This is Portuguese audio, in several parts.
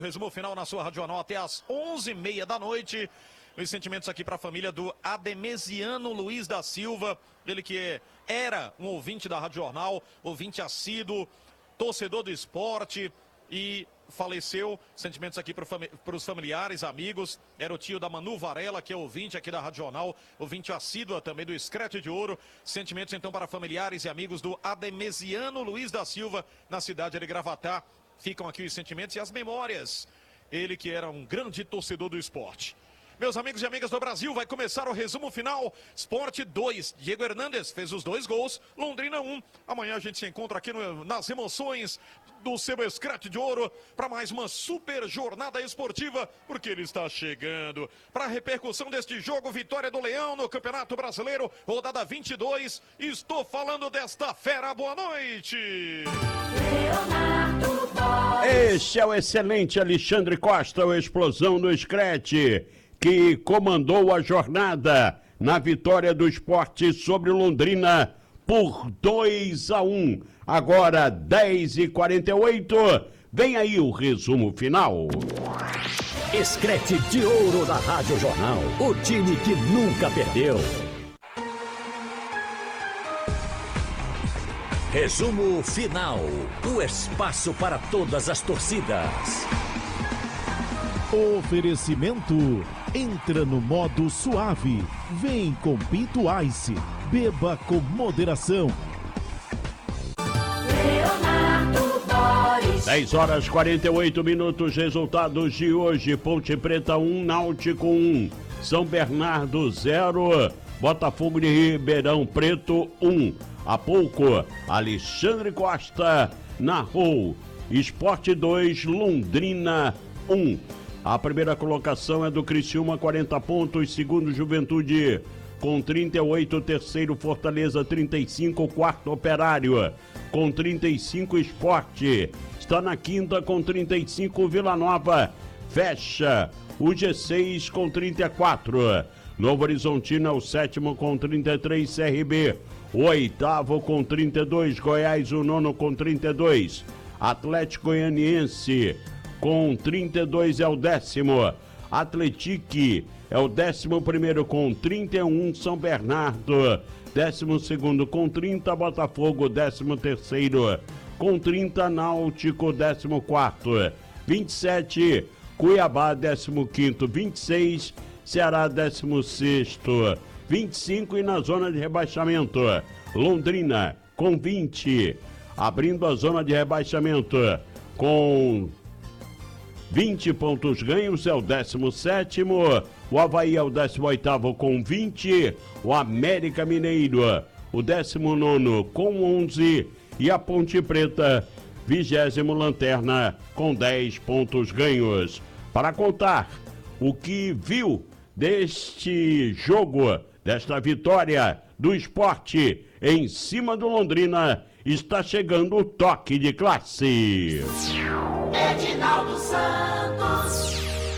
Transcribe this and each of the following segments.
Resumo final na sua Rádio Jornal até às 11h30 da noite. Os sentimentos aqui para a família do Ademesiano Luiz da Silva. Ele que era um ouvinte da Rádio Jornal, ouvinte assíduo, torcedor do esporte e faleceu. Sentimentos aqui para os familiares, amigos. Era o tio da Manu Varela, que é ouvinte aqui da Rádio Jornal, ouvinte assídua também do Scratch de Ouro. Sentimentos então para familiares e amigos do Ademesiano Luiz da Silva, na cidade de Gravatá. Ficam aqui os sentimentos e as memórias. Ele que era um grande torcedor do esporte. Meus amigos e amigas do Brasil, vai começar o resumo final. Sport 2, Diego Hernandes fez os 2 gols, Londrina 1. Amanhã a gente se encontra aqui nas emoções do seu Scratch de Ouro para mais uma super jornada esportiva, porque ele está chegando. Para a repercussão deste jogo, vitória do Leão no Campeonato Brasileiro, rodada 22. Estou falando desta fera, boa noite! Este é o excelente Alexandre Costa, o Explosão no Scratch, que comandou a jornada na vitória do Sport sobre Londrina por 2-1. Agora 10h48, vem aí o resumo final. Scratch de Ouro da Rádio Jornal, o time que nunca perdeu. Resumo final, o espaço para todas as torcidas. Oferecimento, entra no modo suave, vem com Pinto Ice, beba com moderação. 10h48, resultados de hoje: Ponte Preta 1, Náutico 1, São Bernardo 0, Botafogo de Ribeirão Preto 1. Há pouco, Alexandre Costa narrou Sport 2, Londrina 1. A primeira colocação é do Criciúma, 40 pontos, segundo Juventude com 38, terceiro Fortaleza 35, quarto Operário com 35, Sport está na quinta com 35, Vila Nova fecha o G6 com 34, Novo Horizontino é o sétimo com 33, CRB o oitavo com 32, Goiás o nono com 32, Atlético Goianiense com 32 é o décimo, Atletique é o 11º com 31, São Bernardo 12º com 30, Botafogo 13º com 30, Náutico 14º, 27, Cuiabá 15º, 26, Ceará 16º, 25 e na zona de rebaixamento, Londrina com 20, abrindo a zona de rebaixamento com 20 pontos ganhos, é o 17º, o Avaí é o 18º com 20, o América Mineiro, o 19º com 11 e a Ponte Preta, 20º lanterna com 10 pontos ganhos. Para contar o que viu deste jogo, desta vitória do Sport em cima do Londrina, está chegando o toque de classe. Edinaldo Santos.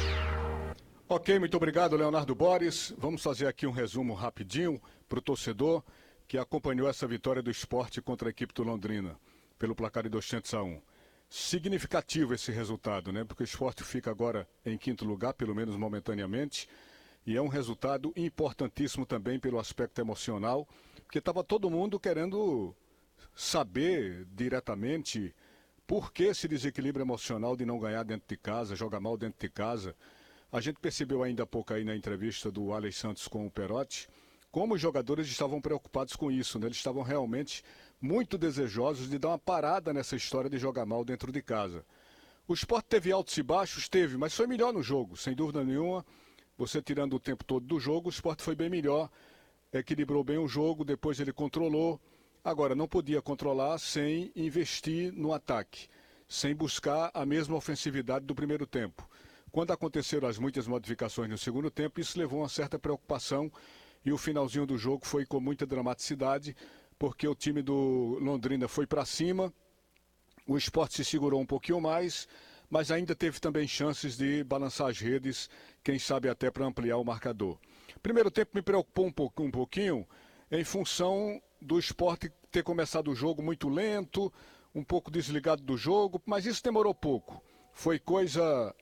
Ok, muito obrigado, Leonardo Boris. Vamos fazer aqui um resumo rapidinho para o torcedor que acompanhou essa vitória do Sport contra a equipe do Londrina, pelo placar de 200-1. Significativo esse resultado, né? Porque o Sport fica agora em quinto lugar, pelo menos momentaneamente, e é um resultado importantíssimo também pelo aspecto emocional, porque estava todo mundo querendo saber diretamente por que esse desequilíbrio emocional de não ganhar dentro de casa, jogar mal dentro de casa. A gente percebeu ainda há pouco aí na entrevista do Alex Santos com o Perotti, como os jogadores estavam preocupados com isso, né? Eles estavam realmente muito desejosos de dar uma parada nessa história de jogar mal dentro de casa. O Sport teve altos e baixos, teve, mas foi melhor no jogo, sem dúvida nenhuma. Você tirando o tempo todo do jogo, o Sport foi bem melhor, equilibrou bem o jogo, depois ele controlou. Agora, não podia controlar sem investir no ataque, sem buscar a mesma ofensividade do primeiro tempo. Quando aconteceram as muitas modificações no segundo tempo, isso levou a uma certa preocupação e o finalzinho do jogo foi com muita dramaticidade, porque o time do Londrina foi para cima, o Sport se segurou um pouquinho mais, mas ainda teve também chances de balançar as redes, quem sabe até para ampliar o marcador. Primeiro tempo me preocupou um pouquinho em função do Sport ter começado o jogo muito lento, um pouco desligado do jogo, mas isso demorou pouco. foi coisa